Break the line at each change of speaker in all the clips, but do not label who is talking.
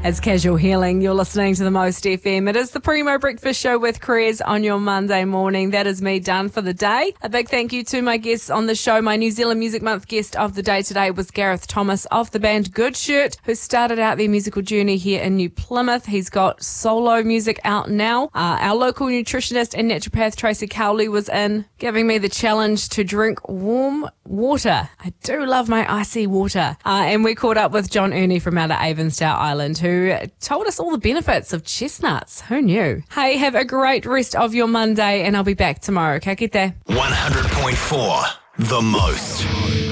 It's Casual Healing. You're listening to The Most FM. It is the Primo Breakfast Show with Crez on your Monday morning. That is me done for the day. A big thank you to my guests on the show. My New Zealand Music Month guest of the day today was Gareth Thomas of the band Good Shirt, who started out their musical journey here in New Plymouth. He's got solo music out now. Our local nutritionist and naturopath Tracy Cowley was in, giving me the challenge to drink warm water. I do love my icy water. And we caught up with John Ernie from out of Avonstown Island, who told us all the benefits of chestnuts. Who knew? Hey, have a great rest of your Monday, and I'll be back tomorrow. Ka kite.
100.4 The Most.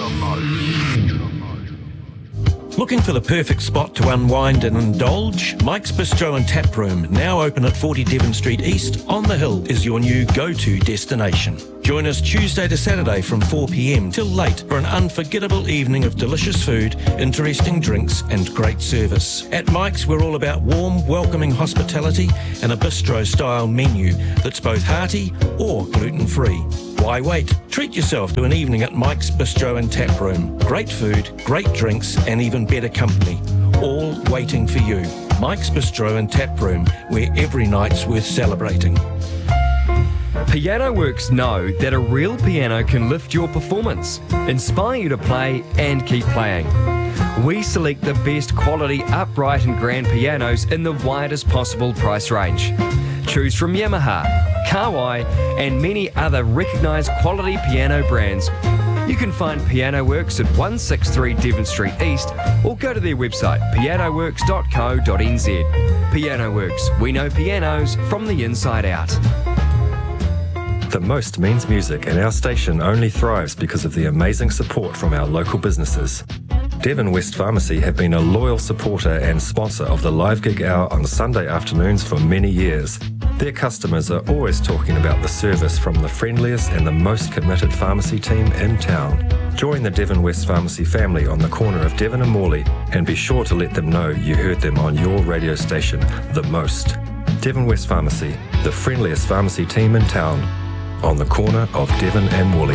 Looking for the perfect spot to unwind and indulge? Mike's Bistro and Tap Room, now open at 40 Devon Street East on the Hill, is your new go-to destination. Join us Tuesday to Saturday from 4 p.m. till late for an unforgettable evening of delicious food, interesting drinks and great service. At Mike's, we're all about warm, welcoming hospitality and a bistro-style menu that's both hearty or gluten-free. Why wait? Treat yourself to an evening at Mike's Bistro and Tap Room. Great food, great drinks and even better company, all waiting for you. Mike's Bistro and Tap Room, where every night's worth celebrating.
Piano Works know that a real piano can lift your performance, inspire you to play and keep playing. We select the best quality upright and grand pianos in the widest possible price range. Choose from Yamaha, Kawai and many other recognised quality piano brands. You can find Piano Works at 163 Devon Street East or go to their website pianoworks.co.nz. Piano Works, we know pianos from the inside out.
The Most means music, and our station only thrives because of the amazing support from our local businesses. Devon West Pharmacy have been a loyal supporter and sponsor of the Live Gig Hour on Sunday afternoons for many years. Their customers are always talking about the service from the friendliest and the most committed pharmacy team in town. Join the Devon West Pharmacy family on the corner of Devon and Morley, and be sure to let them know you heard them on your radio station, The Most. Devon West Pharmacy, the friendliest pharmacy team in town, on the corner of Devon and Morley.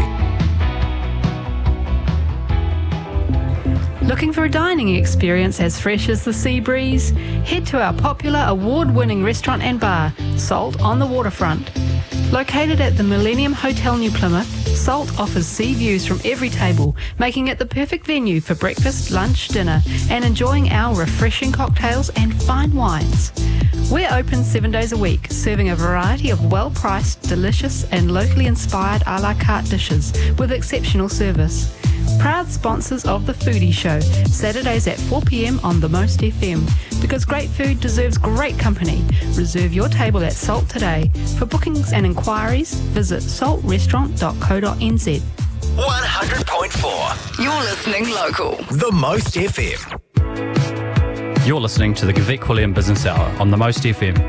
Looking for a dining experience as fresh as the sea breeze? Head to our popular award-winning restaurant and bar, Salt on the Waterfront. Located at the Millennium Hotel New Plymouth, Salt offers sea views from every table, making it the perfect venue for breakfast, lunch, dinner, and enjoying our refreshing cocktails and fine wines. We're open 7 days a week, serving a variety of well-priced, delicious and locally inspired a la carte dishes with exceptional service. Proud sponsors of The Foodie Show, Saturdays at 4 p.m. on The Most FM. Because great food deserves great company. Reserve your table at Salt today. For bookings and inquiries, visit saltrestaurant.co.nz.
100.4
You're listening local.
The Most FM.
You're listening to the Gavek William Business Hour on The Most FM.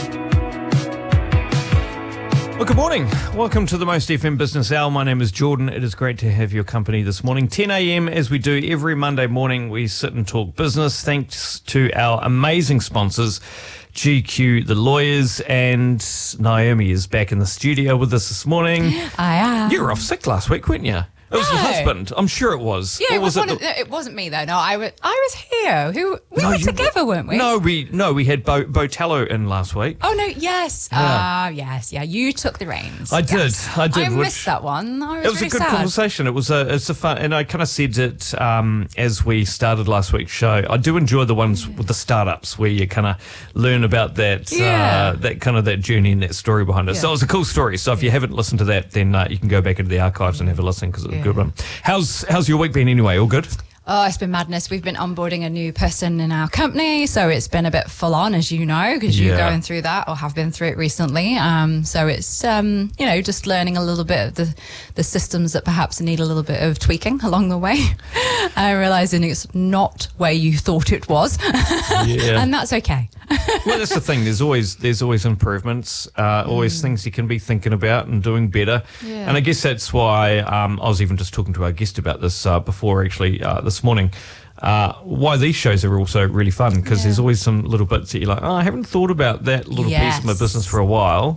Well, good morning. Welcome to the Most FM Business Hour. My name is Jordan. It is great to have your company this morning. 10 a.m. as we do every Monday morning, we sit and talk business. Thanks to our amazing sponsors, GQ, the lawyers, and Naomi is back in the studio with us this morning.
I am.
You were off sick last week, weren't you? It was your husband. I'm sure it was.
Yeah,
or
it wasn't me though. No, I was here. We were together, weren't we?
No, we had Botello in last week.
Oh no, yes. Yes. You took the reins.
I did.
I missed that one.
It was
really
a good
sad.
conversation. It's a fun, and I kind of said it as we started last week's show. I do enjoy the ones with the startups where you kind of learn about that that journey and that story behind it. So it was a cool story. So if you haven't listened to that, then you can go back into the archives and have a listen because it's a good one. How's your week been anyway? All good?
Oh, it's been madness. We've been onboarding a new person in our company, so it's been a bit full on, as you know, because you're going through that or have been through it recently. So it's, just learning a little bit of the systems that perhaps need a little bit of tweaking along the way. Realising it's not where you thought it was, and that's okay.
Well, that's the thing. There's always improvements, always things you can be thinking about and doing better. Yeah. And I guess that's why I was even just talking to our guest about this before actually this morning. Why these shows are also really fun because there's always some little bits that you're like, I haven't thought about that little piece of my business for a while.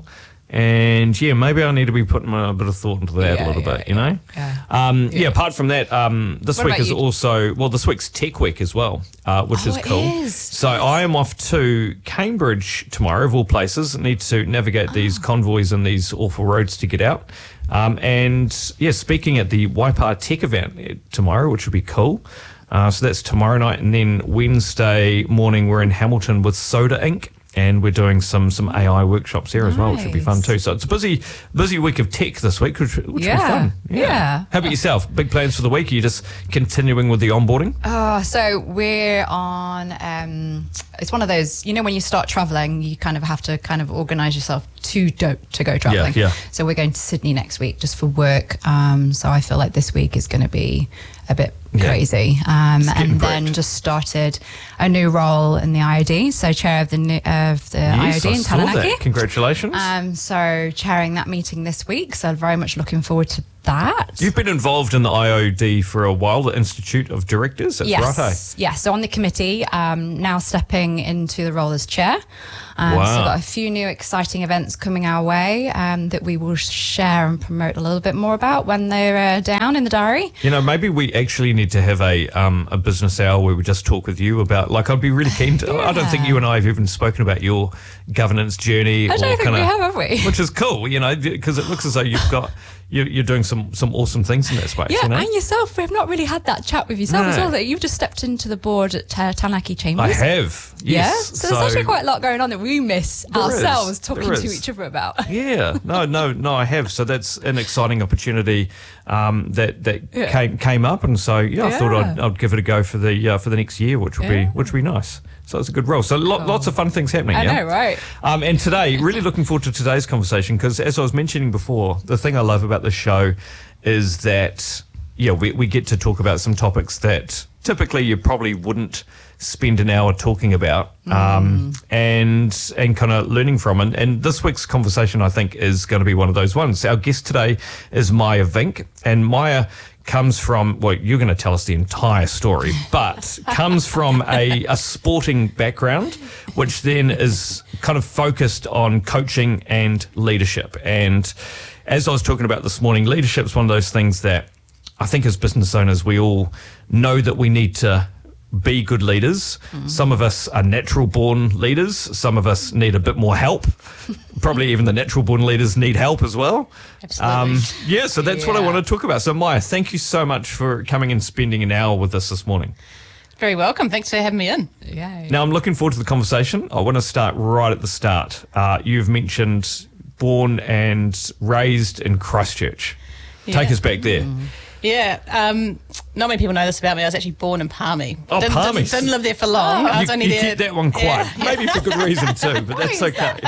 And yeah, maybe I need to be putting a bit of thought into that a little bit, you know?
Yeah.
Apart from that, this
What
week
about
is
you?
also, this week's Tech Week as well, which is
it
cool.
is.
So I am off to Cambridge tomorrow, of all places. I need to navigate these convoys and these awful roads to get out. And yeah, speaking at the Waipa Tech event tomorrow, which will be cool. So that's tomorrow night. And then Wednesday morning, we're in Hamilton with Soda Inc. And we're doing some AI workshops there as well, which will be fun too. So it's a busy week of tech this week, which will be fun.
Yeah.
How about yourself? Big plans for the week? Are you just continuing with the onboarding?
So we're on, it's one of those, when you start traveling, you kind of have to kind of organise yourself to go traveling.
Yeah.
So we're going to Sydney next week just for work. So I feel like this week is going to be a bit crazy. And then just started a new role in the IOD, so chair of the IOD in Taranaki.
Congratulations.
So chairing that meeting this week. So very much looking forward to that.
You've been involved in the IOD for a while, the Institute of Directors. That's right, hey?
Yes. So on the committee, now stepping into the role as chair. So we've got a few new exciting events coming our way that we will share and promote a little bit more about when they're down in the diary.
Maybe we actually need to have a business hour where we just talk with you about, I'd be really keen to, I don't think you and I have even spoken about your governance journey.
I don't think we have we?
Which is cool, because it looks as though you're doing some awesome things in that space.
Yeah, and yourself. We've not really had that chat with yourself as well. That you've just stepped into the board at Taranaki Chambers.
I have, yes.
Yeah, so there's actually quite a lot going on that we miss ourselves talking to each other about.
Yeah, no, I have. So that's an exciting opportunity that came up, and so I thought I'd give it a go for the next year, which would be nice. So it's a good role. So lots of fun things happening.
I know, right?
And today, really looking forward to today's conversation, because as I was mentioning before, the thing I love about this show is that we get to talk about some topics that typically you probably wouldn't spend an hour talking about, and kind of learning from. And this week's conversation, I think, is going to be one of those ones. Our guest today is Maya Vink, and Maya comes from, you're going to tell us the entire story, but comes from a sporting background, which then is kind of focused on coaching and leadership. And as I was talking about this morning, leadership is one of those things that I think as business owners, we all know that we need to be good leaders. Some of us are natural born leaders. Some of us need a bit more help. Probably even the natural born leaders need help as well.
Absolutely.
So that's what I want to talk about. So Maya, thank you so much for coming and spending an hour with us this morning.
Very welcome. Thanks for having me in.
Yay.
Now I'm looking forward to the conversation. I want to start right at the start. You've mentioned born and raised in Christchurch. Take us back there.
Yeah, not many people know this about me. I was actually born in Palmy.
Palmy.
Didn't live there for long. I was only there.
Keep that one quiet.
Yeah.
Maybe for good reason too, but that's okay.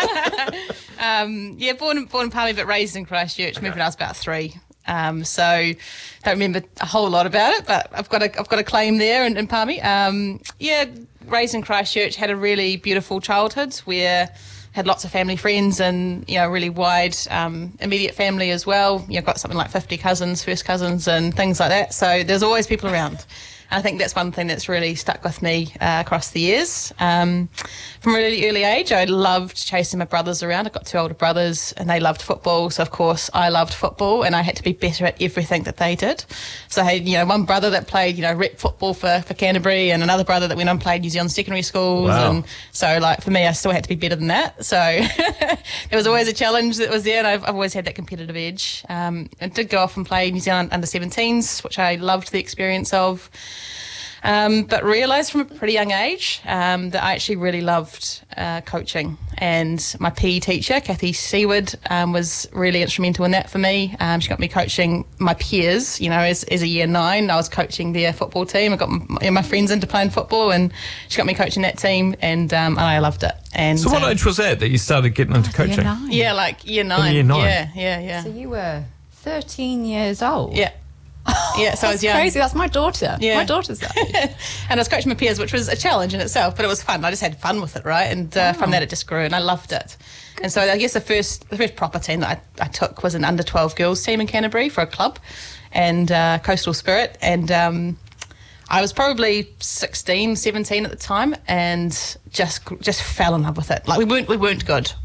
Born in Palmy, but raised in Christchurch. Moved when I was about 3. So don't remember a whole lot about it, but I've got a claim there in Palmy. Raised in Christchurch, had a really beautiful childhood where had lots of family friends and, really wide immediate family as well. Got something like 50 cousins, first cousins and things like that. So there's always people around. And I think that's one thing that's really stuck with me across the years. From a really early age, I loved chasing my brothers around. I've got 2 older brothers and they loved football. So, of course, I loved football and I had to be better at everything that they did. So I had, one brother that played, rep football for Canterbury and another brother that went on and played New Zealand secondary schools.
Wow.
And so, for me, I still had to be better than that. So there was always a challenge that was there and I've always had that competitive edge. I did go off and play New Zealand under-17s, which I loved the experience of. But realised from a pretty young age that I actually really loved coaching. And my PE teacher, Kathy Seward, was really instrumental in that for me. She got me coaching my peers, as a year 9. I was coaching their football team. I got my friends into playing football and she got me coaching that team and I loved it. And
so what age was that you started getting into coaching?
Year 9.
Yeah, year 9.
Year 9.
Yeah.
So you were 13 years old?
Yeah. Yeah, so I was young.
Crazy. That's my daughter.
Yeah.
My daughter's that age.
And I was coaching my peers, which was a challenge in itself, but it was fun. I just had fun with it, right? And from that, it just grew, and I loved it. And so I guess the first proper team that I took was an under-12 girls team in Canterbury for a club, and Coastal Spirit. And I was probably 16, 17 at the time, and just fell in love with it. We weren't good.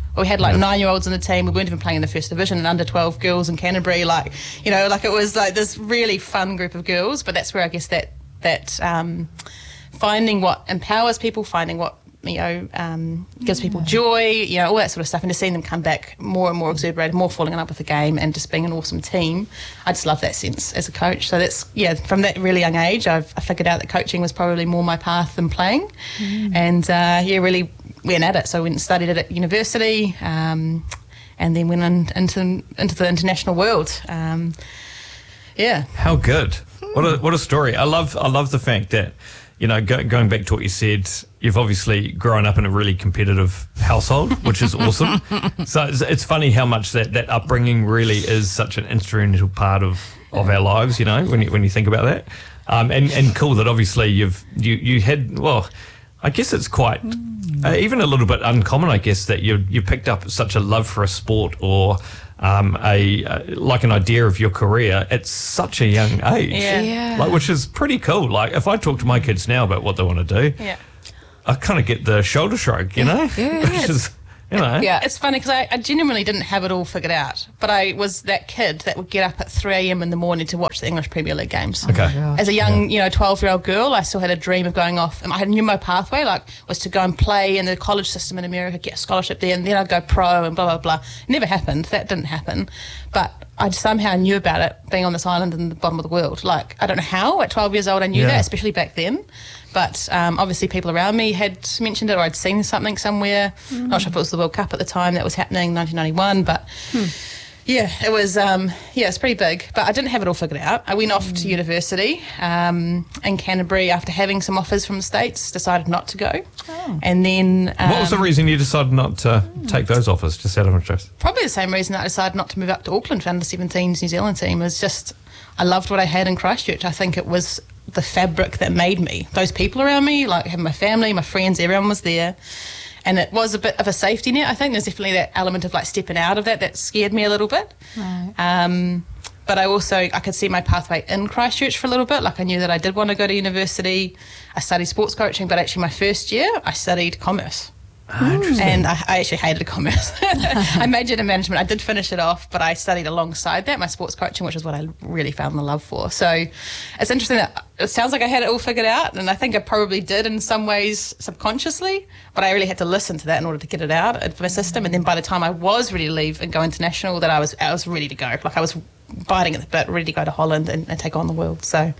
We had like 9-year-olds in the team. We weren't even playing in the first division, and under 12 girls in Canterbury. Like, you know, like it was like this really fun group of girls. But that's where I guess that finding what empowers people, finding what, you know, gives people joy, you know, all that sort of stuff, and just seeing them come back more and more exuberated, more falling in love with the game, and just being an awesome team. I just love that sense as a coach. So that's, from that really young age, I figured out that coaching was probably more my path than playing, and really went at it. So I went and studied it at university, and then went into the international world.
How good! What a story! I love the fact that, you know, going back to what you said, you've obviously grown up in a really competitive household, which is awesome. So it's funny how much that upbringing really is such an instrumental part of our lives, you know, when you think about that. And cool that obviously you had, well, I guess it's quite even a little bit uncommon, I guess, that you picked up such a love for a sport or like an idea of your career at such a young age, like, which is pretty cool. Like, if I talk to my kids now about what they want to do, I kind of get the shoulder shrug, you know, which is, you know.
Yeah, it's funny because I genuinely didn't have it all figured out, but I was that kid that would get up at 3 a.m. in the morning to watch the English Premier League games.
Okay.
As a young, 12-year-old girl, I still had a dream of going off, and I knew my pathway, like, was to go and play in the college system in America, get a scholarship there, and then I'd go pro and blah, blah, blah. It never happened. That didn't happen. But I somehow knew about it, being on this island in the bottom of the world. Like, I don't know how, at 12 years old I knew that, especially back then. But obviously people around me had mentioned it, or I'd seen something somewhere. Not sure if it was the World Cup at the time that was happening, 1991, but it was, it's pretty big. But I didn't have it all figured out. I went off to university in Canterbury after having some offers from the States, decided not to go. And then...
what was the reason you decided not to take those offers, just out of interest?
Probably the same reason that I decided not to move up to Auckland for under-17s New Zealand team. Was just, I loved what I had in Christchurch. I think it was the fabric that made me. Those people around me, like having my family, my friends, everyone was there. And it was a bit of a safety net. I think there's definitely that element of like stepping out of that scared me a little bit. Right. But I could see my pathway in Christchurch for a little bit. Like, I knew that I did want to go to university. I studied sports coaching, but actually my first year I studied commerce.
Interesting.
And I actually hated commerce. I majored in management. I did finish it off, but I studied alongside that my sports coaching, which is what I really found the love for. So it's interesting that it sounds like I had it all figured out, and I think I probably did in some ways subconsciously, but I really had to listen to that in order to get it out of my system. And then by the time I was ready to leave and go international, that I was ready to go. Like, I was biting at the bit, ready to go to Holland and take on the world. So,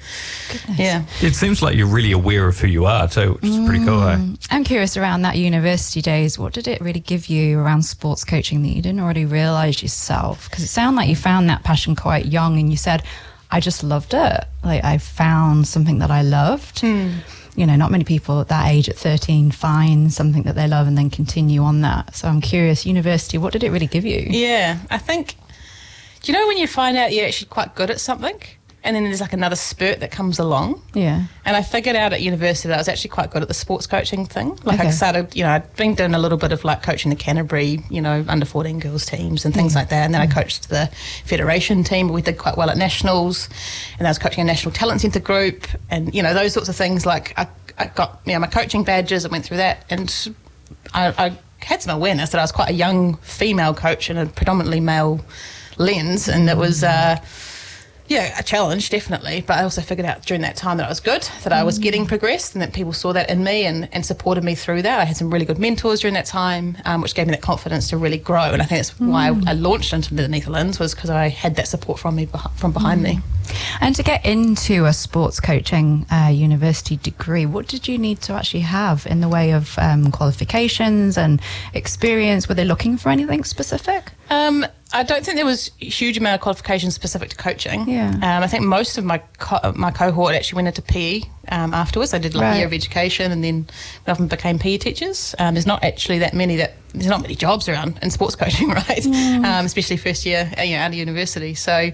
It seems like you're really aware of who you are too, which is pretty cool, eh?
I'm curious, around that university days, what did it really give you around sports coaching that you didn't already realise yourself? Because it sounded like you found that passion quite young, and you said, I just loved it. Like, I found something that I loved. You know, not many people at that age, at 13, find something that they love and then continue on that. So I'm curious, university, what did it really give you?
Yeah, I think... Do you know when you find out you're actually quite good at something, and then there's like another spurt that comes along?
Yeah.
And I figured out at university that I was actually quite good at the sports coaching thing. Like, I started, I'd been doing a little bit of like coaching the Canterbury, under 14 girls teams and things like that. And then I coached the federation team. We did quite well at nationals, and I was coaching a national talent centre group, and those sorts of things. Like, I got my coaching badges. I went through that, and I had some awareness that I was quite a young female coach in a predominantly male lens, and it was a challenge, definitely, but I also figured out during that time that I was good, that I was getting progressed, and that people saw that in me and supported me through that. I had some really good mentors during that time, which gave me that confidence to really grow, and I think that's why I launched into the Netherlands, was because I had that support from behind me.
And to get into a sports coaching university degree, what did you need to actually have in the way of qualifications and experience? Were they looking for anything specific?
I don't think there was a huge amount of qualifications specific to coaching.
Yeah.
I think most of my my cohort actually went into PE afterwards. I did like a year of education, and then we often became PE teachers. There's not actually there's not many jobs around in sports coaching, right? Especially first year, out of university. So,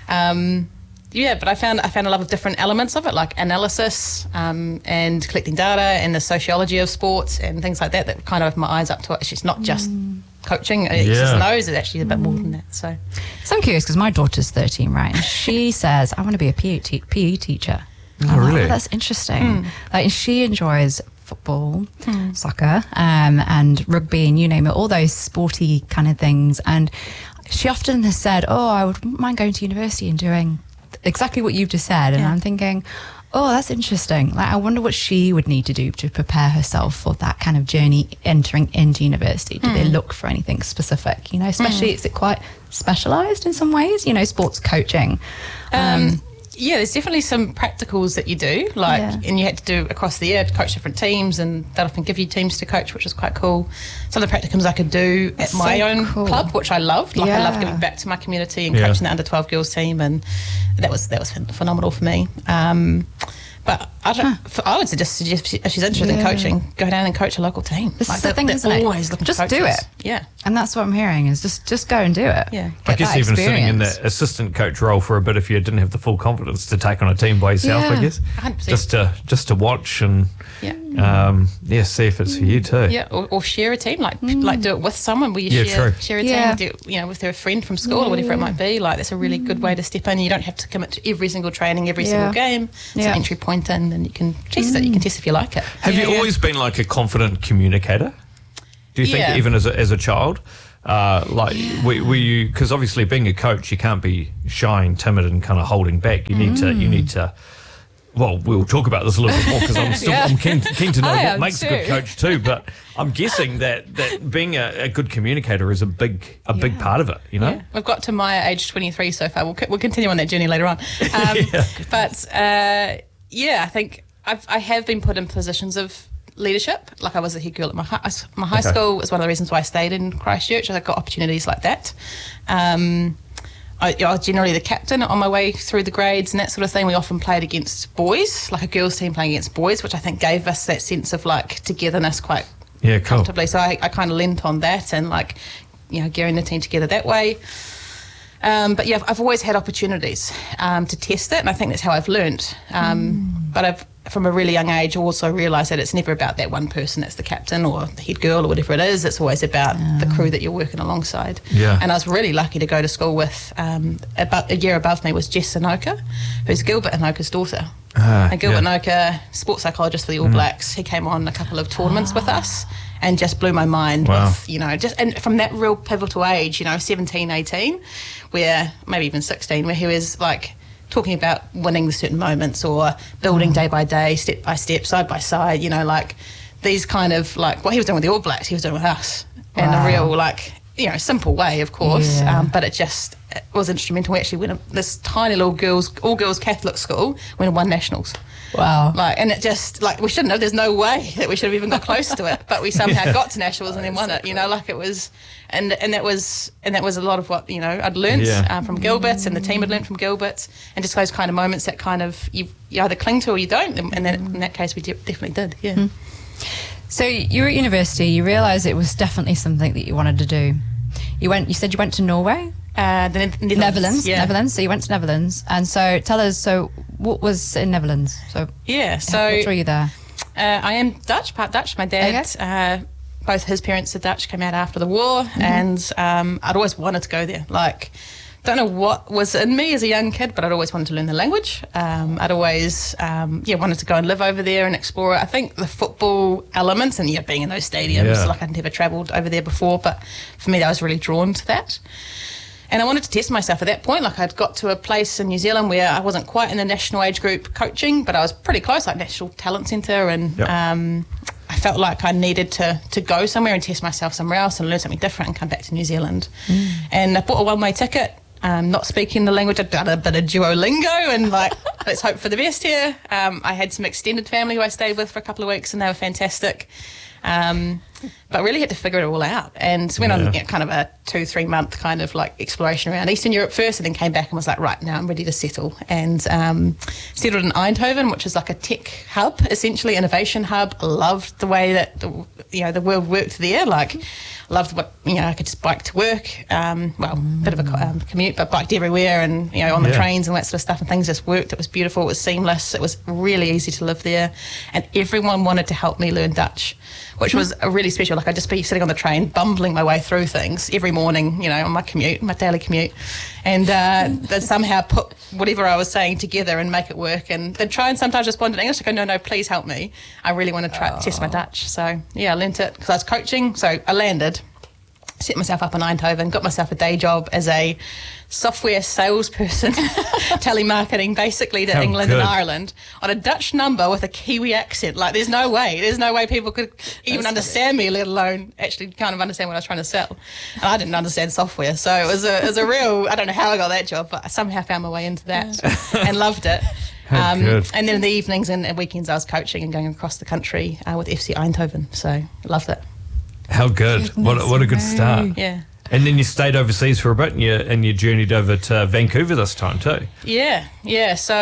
but I found a lot of different elements of it, like analysis and collecting data and the sociology of sports and things like that. That kind of opened my eyes up to it. It's not just coaching, X's and O's, is actually a bit more than that. So
I'm curious, because my daughter's 13, right? And she says, I want to be a PE teacher.
Oh, really?
That's interesting. Like, she enjoys football, soccer, and rugby, and you name it, all those sporty kind of things. And she often has said, oh, I wouldn't mind going to university and doing exactly what you've just said. And I'm thinking, oh, that's interesting. Like, I wonder what she would need to do to prepare herself for that kind of journey entering into university. Do they look for anything specific? You know, especially is it quite specialised in some ways? You know, sports coaching.
Yeah, there's definitely some practicals that you do, and you had to do across the year to coach different teams, and they'll often give you teams to coach, which is quite cool. Some of the practicums I could do at my own club, which I loved. I love giving back to my community and coaching the under-12 girls team, and that was phenomenal for me. But I would suggest if she's interested in coaching, go down and coach a local team.
This is the thing, isn't it?
Always looking for
just do it.
Yeah.
And that's what I'm hearing is just go and do it.
Yeah.
I guess even sitting in that assistant coach role for a bit, if you didn't have the full confidence to take on a team by yourself, I guess
100%.
just to watch and see if it's for you too.
Yeah, or share a team, like do it with someone where you share a team, do it, with a friend from school or whatever it might be. Like, that's a really good way to step in. You don't have to commit to every single training, every single game. It's an entry point in, and you can test it. You can test if you like it.
Have you always been like a confident communicator? Do you think even as a child? Were you, because obviously being a coach, you can't be shy and timid and kind of holding back. You need to. Well, we'll talk about this a little bit more because I'm keen to know what makes a good coach too. But I'm guessing that being a good communicator is a big part of it. You know,
we've got to my age 23 so far. We'll continue on that journey later on. But I think I have been put in positions of leadership. Like, I was a head girl at my high school. Is one of the reasons why I stayed in Christchurch. I got opportunities like that. I was generally the captain on my way through the grades and that sort of thing. We often played against boys, like a girls' team playing against boys, which I think gave us that sense of like togetherness quite comfortably. So I kind of lent on that and gearing the team together that way. But I've always had opportunities to test it, and I think that's how I've learnt. But I've, from a really young age, also realised that it's never about that one person that's the captain or the head girl or whatever it is. It's always about the crew that you're working alongside. Yeah. And I was really lucky to go to school with, about a year above me was Jess Anoka, who's Gilbert Anoka's daughter. And Gilbert Anoka, sports psychologist for the All Blacks, he came on a couple of tournaments with us and just blew my mind with, and from that real pivotal age, 17, 18, where maybe even 16, where he was like talking about winning the certain moments or building day by day, step by step, side by side, these kind of like what he was doing with the All Blacks, he was doing with us in a real simple way, of course, but it was instrumental. We actually went to this tiny little all girls Catholic school, went and won nationals.
Wow.
And it just, we shouldn't have, there's no way that we should have even got close to it, but we somehow got to nationals and then won it, it was, and that was a lot of what, I'd learnt from Gilbert, and the team had learnt from Gilbert, and just those kind of moments that kind of, you either cling to or you don't, and then in that case we definitely did,
So you were at university, you realised it was definitely something that you wanted to do. You said you went to Norway?
The
Netherlands. So you went to Netherlands, and so tell us. So what was in Netherlands? So what drew you there?
I am Dutch, part Dutch. My dad, both his parents are Dutch, came out after the war, and I'd always wanted to go there. Don't know what was in me as a young kid, but I'd always wanted to learn the language. I'd always wanted to go and live over there and explore it. I think the football elements and being in those stadiums, I'd never travelled over there before, but for me I was really drawn to that. And I wanted to test myself at that point. I'd got to a place in New Zealand where I wasn't quite in the national age group coaching, but I was pretty close, like National Talent Centre, and I felt like I needed to go somewhere and test myself somewhere else and learn something different and come back to New Zealand. And I bought a one-way ticket. Not speaking the language, I'd done a bit of Duolingo and let's hope for the best here. I had some extended family who I stayed with for a couple of weeks and they were fantastic. But really had to figure it all out, and went on kind of a 2-3 month kind of exploration around Eastern Europe first, and then came back and was like, right, now I'm ready to settle, and settled in Eindhoven, which is like a tech hub, essentially innovation hub. Loved the way that the world worked there. Loved what I could just bike to work. Bit of a commute, but biked everywhere, and on the trains and that sort of stuff, and things just worked. It was beautiful. It was seamless. It was really easy to live there, and everyone wanted to help me learn Dutch, which was a really special. Like I'd just be sitting on the train, bumbling my way through things every morning, on my daily commute. And they'd somehow put whatever I was saying together and make it work. And they'd try and sometimes respond in English. I go, no, please help me. I really want to try test my Dutch. So, I learnt it because I was coaching. So I landed, set myself up in Eindhoven, got myself a day job as a software salesperson, telemarketing basically to England and Ireland on a Dutch number with a Kiwi accent. Like there's no way people could even understand me, let alone actually kind of understand what I was trying to sell. And I didn't understand software, so it was a real, I don't know how I got that job, but I somehow found my way into that and loved it. And then in the evenings and weekends I was coaching and going across the country with FC Eindhoven, so loved it.
How good. What a good start.
Yeah.
And then you stayed overseas for a bit and you journeyed over to Vancouver this time too.
Yeah. So,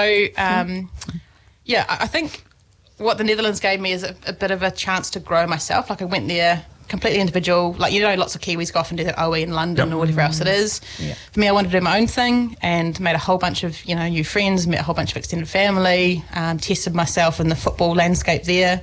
I think what the Netherlands gave me is a bit of a chance to grow myself. Like I went there completely individual. Like, lots of Kiwis go off and do their OE in London or whatever else it is. Yeah. For me, I wanted to do my own thing and made a whole bunch of, new friends, met a whole bunch of extended family, tested myself in the football landscape there.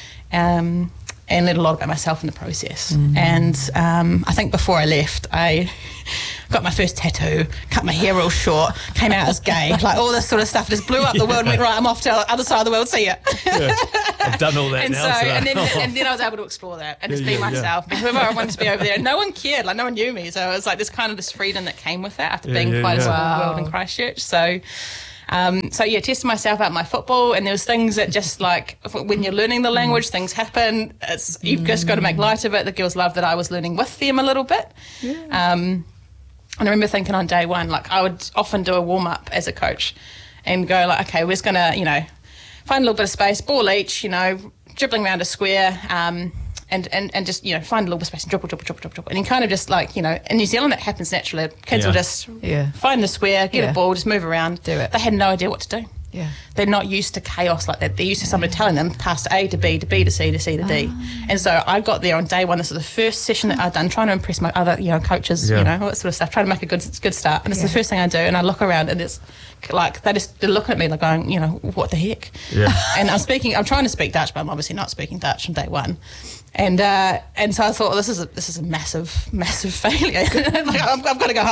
And learned a lot about myself in the process. And I think before I left, I got my first tattoo, cut my hair real short, came out as gay, like all this sort of stuff just blew up the world and went, right, I'm off to the other side of the world, see ya.
I've done all that
and
now.
And then I was able to explore that and just be myself, be whoever I wanted to be over there. And no one cared, like no one knew me. So it was like this kind of this freedom that came with that after being quite a small world in Christchurch. So tested myself out in my football, and there was things that just like when you're learning the language, things happen. You've just got to make light of it. The girls loved that I was learning with them a little bit. And I remember thinking on day one, like I would often do a warm up as a coach, and go like, okay, we're just gonna find a little bit of space, ball each, dribbling around a square. And just, find a little bit of space and dribble. And you kind of just like, in New Zealand it happens naturally. Kids will just find the square, get a ball, just move around. Do it. They had no idea what to do. Yeah. They're not used to chaos like that. They're used to somebody telling them pass A to B to B to C to C to D. And so I got there on day one. This is the first session that I'd done, trying to impress my other, coaches, all that sort of stuff, trying to make a good start. And it's the first thing I do. And I look around and it's like they're looking at me like going, what the heck? Yeah. And I'm trying to speak Dutch, but I'm obviously not speaking Dutch on day one. And so I thought, this is a massive failure. Like I've got to go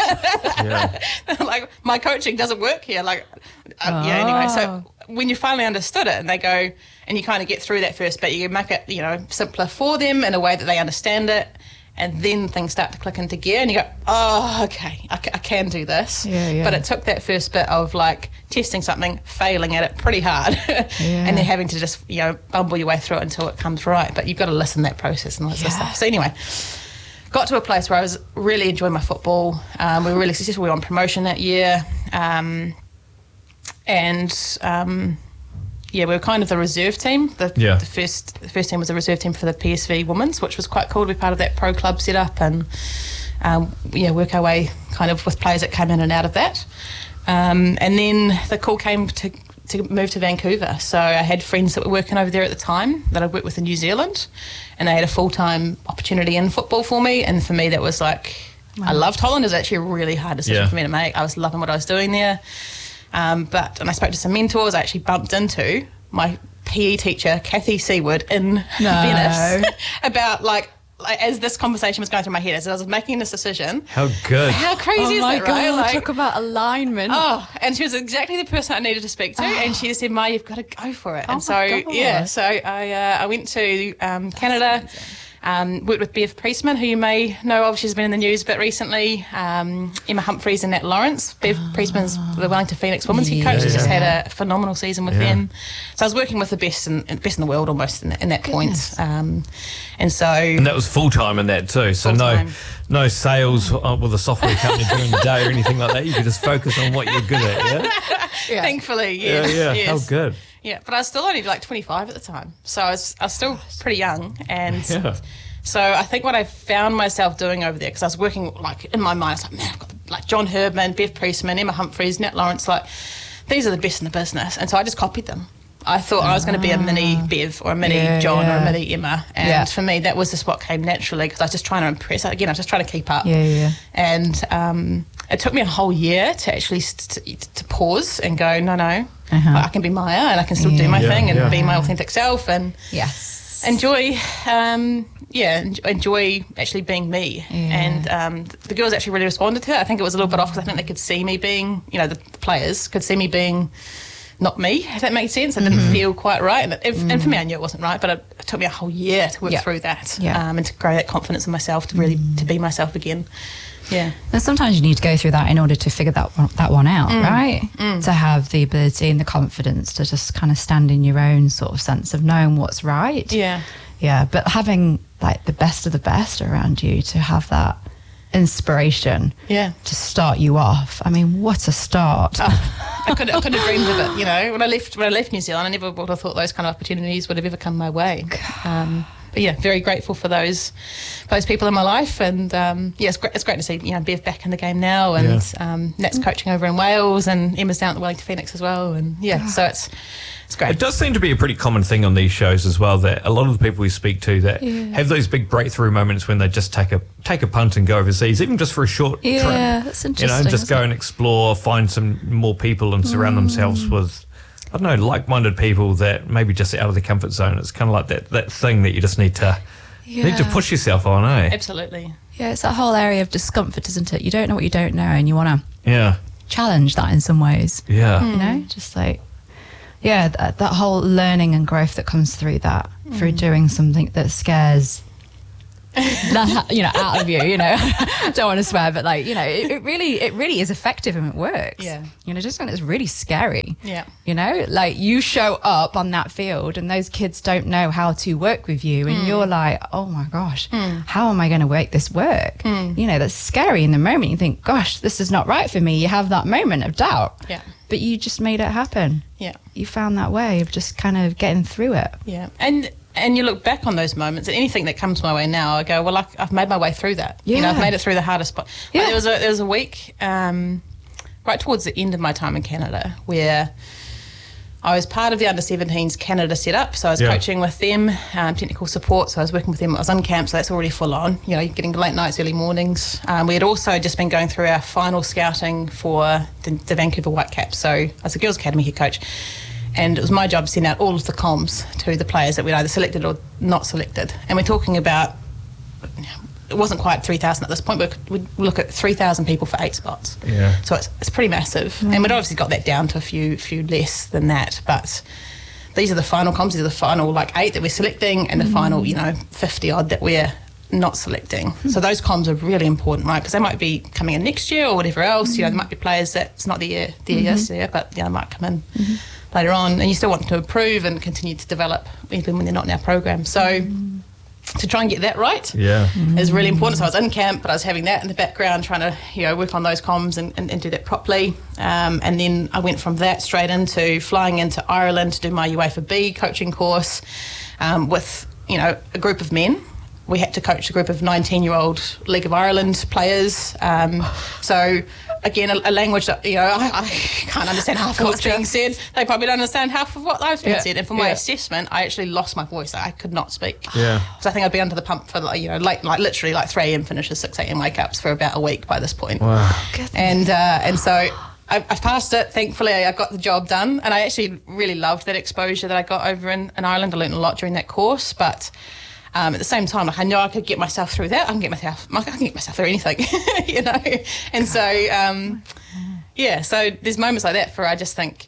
home. Like my coaching doesn't work here. Anyway. So when you finally understood it, and they go, and you kind of get through that first bit, you make it simpler for them in a way that they understand it, and then things start to click into gear, and you go, oh, okay, I can do this. But it took that first bit of like testing something, failing at it pretty hard, and then having to just bumble your way through it until it comes right. But you've got to listen to that process and all that sort of stuff. So anyway, got to a place where I was really enjoying my football. We were really successful. We were on promotion that year, we were kind of the reserve team. The first team was the reserve team for the PSV Women's, which was quite cool to be part of that pro club setup and work our way kind of with players that came in and out of that. And then the call came to move to Vancouver. So I had friends that were working over there at the time that I'd worked with in New Zealand, and they had a full-time opportunity in football for me. And for me, that was like, I loved Holland. It was actually a really hard decision for me to make. I was loving what I was doing there. And I spoke to some mentors. I actually bumped into my PE teacher, Kathy Seward, in Venice about as this conversation was going through my head, as I was making this decision.
How good.
How crazy is that, right?
God, talk about alignment.
Oh, and she was exactly the person I needed to speak to, and she just said, "Ma, you've got to go for it." And so I went to Canada. Worked with Bev Priestman, who you may know of. She's been in the news a bit recently. Emma Humphreys and Nat Lawrence. Bev Priestman's the Wellington Phoenix women's head coach. She's just had a phenomenal season with them. So I was working with the best in the world almost in that point. And
that was full time in that too. So no sales with a software company during the day or anything like that. You could just focus on what you're good at. Yeah.
Thankfully, yeah.
Yes. How good.
Yeah, but I was still only 25 at the time. So I was still pretty young. And so I think what I found myself doing over there, because I was working in my mind, I was like, man, I've got John Herdman, Bev Priestman, Emma Humphreys, Nat Lawrence, these are the best in the business. And so I just copied them. I thought I was going to be a mini Bev or a mini John or a mini Emma. And for me, that was just what came naturally, because I was just trying to impress. Again, I was just trying to keep up. And it took me a whole year to actually to pause and go, no, I can be Maya and I can still do my thing and be my authentic self. And enjoy actually being me. And the girls actually really responded to it. I think it was a little bit off because I think they could see me being, the players could see me being not me, if that makes sense. It didn't feel quite right. And for me, I knew it wasn't right, but it took me a whole year to work through that and to grow that confidence in myself to really to be myself again. Yeah.
And sometimes you need to go through that in order to figure that one out, right? To have the ability and the confidence to just kind of stand in your own sort of sense of knowing what's right.
Yeah.
Yeah, but having like the best of the best around you to have that inspiration to start you off. I mean, what a start.
I could have dreamed of it, when I left New Zealand. I never would have thought those kind of opportunities would have ever come my way. But yeah, very grateful for those people in my life, and it's great to see Bev back in the game now, and Nat's coaching over in Wales, and Emma's down at the Wellington Phoenix as well, and so it's great.
It does seem to be a pretty common thing on these shows as well, that a lot of the people we speak to that have those big breakthrough moments when they just take a punt and go overseas, even just for a short trip.
Yeah, that's interesting.
Just go and explore, find some more people, and surround themselves with, I don't know, like-minded people that maybe just out of the comfort zone. It's kind of like that thing that you just need to push yourself on, eh?
Absolutely.
Yeah, it's that whole area of discomfort, isn't it? You don't know what you don't know, and you want to challenge that in some ways.
Yeah.
Just like, that whole learning and growth that comes through that, through doing something that scares out of you, I don't want to swear, but it really is effective and it works. Just when it's really scary. Like you show up on that field and those kids don't know how to work with you, and you're like, oh my gosh, how am I going to make this work? That's scary in the moment. You think, gosh, this is not right for me. You have that moment of doubt, but you just made it happen. You found that way of just kind of getting through it.
And you look back on those moments, and anything that comes my way now, I go, well, I've made my way through that. I've made it through the hardest spot. Like there was a week right towards the end of my time in Canada where I was part of the under-17s Canada setup, so I was coaching with them, technical support, so I was working with them. I was on camp, so that's already full on. You're getting late nights, early mornings. We had also just been going through our final scouting for the Vancouver Whitecaps, so I was a girls' academy head coach. And it was my job to send out all of the comms to the players that we'd either selected or not selected. And we're talking about, it wasn't quite 3,000 at this point, but we'd look at 3,000 people for 8 spots. So it's pretty massive. And we'd obviously got that down to a few less than that. But these are the final comms. These are the final 8 that we're selecting, and the final 50 odd that we're not selecting. So those comms are really important, right? Because they might be coming in next year or whatever else. There might be players that it's not the year this year, but they might come in later on, and you still want to improve and continue to develop even when they're not in our program. So to try and get that right is really important. So I was in camp, but I was having that in the background, trying to work on those comms and do that properly. And then I went from that straight into flying into Ireland to do my UEFA B coaching course with a group of men. We had to coach a group of 19-year-old League of Ireland players. So again, a language that I can't understand half of what's being said. They probably don't understand half of what I was being said. And for my assessment, I actually lost my voice. I could not speak. So I think I'd be under the pump for literally 3 a.m. finishes, 6 a.m. wake ups for about a week by this point.
Wow.
And so I passed it. Thankfully, I got the job done, and I actually really loved that exposure that I got over in Ireland. I learned a lot during that course, but at the same time, I know I could get myself through that. I can get myself through anything, And so, so there's moments like that where I just think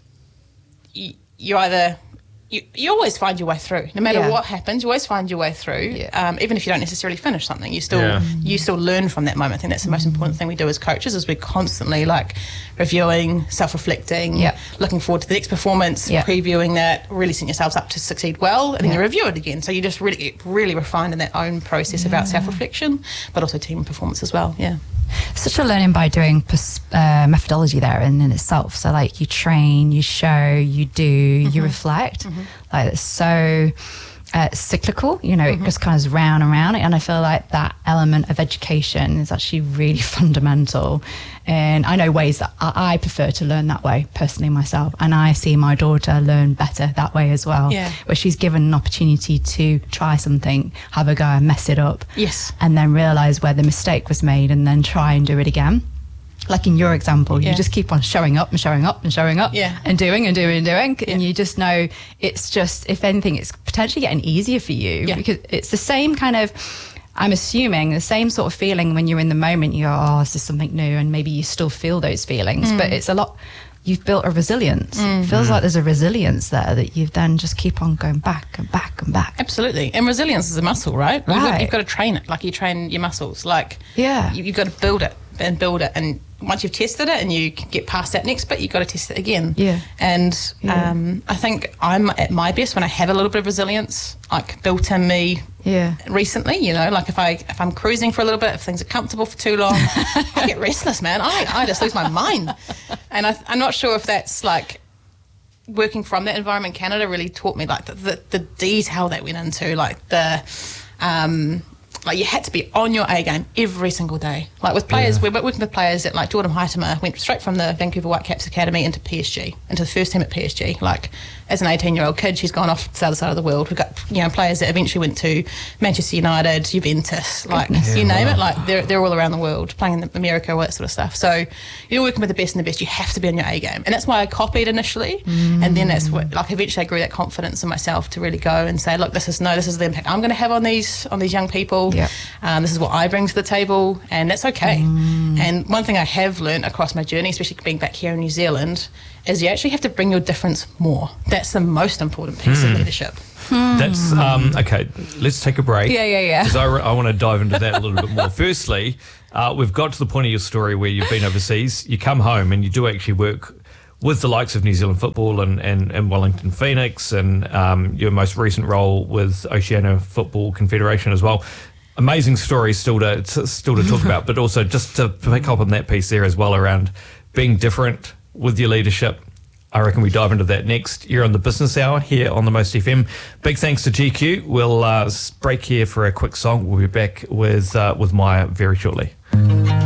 you either you always find your way through, no matter what happens. You always find your way through, even if you don't necessarily finish something. You still learn from that moment. I think that's the most important thing we do as coaches, is we're constantly reviewing, self-reflecting, looking forward to the next performance, previewing that, really setting yourselves up to succeed well, and then you review it again. So you just really refined in that own process about self-reflection, but also team performance as well.
Such a learning by doing methodology there in itself. So you train, you show, you do, you reflect. It's so cyclical, it just kind of round and round. And I feel like that element of education is actually really fundamental. And I know ways that I prefer to learn that way personally myself. And I see my daughter learn better that way as well. Where she's given an opportunity to try something, have a go and mess it up. And then realise where the mistake was made and then try and do it again. like in your example,
Yeah.
you just keep on showing up and showing up and showing up
Yeah.
and doing and doing and doing.
Yeah.
And you just know it's just, if anything, it's potentially getting easier for you because it's the same kind of, I'm assuming the same sort of feeling when you're in the moment. You go, oh, this is something new. And maybe you still feel those feelings, but it's a lot, you've built a resilience. It feels like there's a resilience there that you've then just keep on going back and back and back.
Absolutely. And resilience is a muscle, right?
Right.
You've got to train it, like you train your muscles. Like,
Yeah.
you've got to build it and build it. And once you've tested it and you can get past that next bit, you've got to test it again.
Yeah.
And I think I'm at my best when I have a little bit of resilience, like built in me
Yeah.
recently, you know, like if I'm cruising for a little bit, if things are comfortable for too long, I get restless, man. I just lose my mind. And I'm not sure if that's like working from that environment. Canada really taught me like the detail that went into, like like you had to be on your A game every single day. Like with players, we're working with players that like Jordan Haitama went straight from the Vancouver Whitecaps Academy into PSG, into the first team at PSG. Like as an 18-year-old kid, she's gone off to the other side of the world. We've got, you know, players that eventually went to Manchester United, Juventus, like you name it. Like they're all around the world playing in America, all that sort of stuff. So you're working with the best and the best. You have to be on your A game, and that's why I copied initially, and then that's what, like eventually I grew that confidence in myself to really go and say, look, this is the impact I'm going to have on these young people.
Yep.
This is what I bring to the table, and that's okay. And one thing I have learned across my journey, especially being back here in New Zealand, is you actually have to bring your difference more. That's the most important piece of leadership.
That's okay. Let's take a break.
Yeah.
Because I want to dive into that a little bit more. Firstly, we've got to the point of your story where you've been overseas. You come home and you do actually work with the likes of New Zealand Football and Wellington Phoenix, and your most recent role with Oceania Football Confederation as well. Amazing stories still to talk about, but also just to pick up on that piece there as well around being different with your leadership. I reckon we dive into that next. You're on the Business Hour here on the Most FM. Big thanks to GQ. We'll break here for a quick song. We'll be back with Maya very shortly.